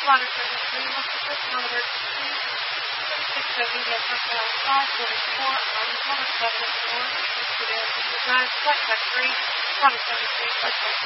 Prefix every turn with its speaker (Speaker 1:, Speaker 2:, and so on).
Speaker 1: Water Service 3, what's the first number 2670 Southbound 544 on the corner of Southwest North, East Flight Back 3, Water Service 3,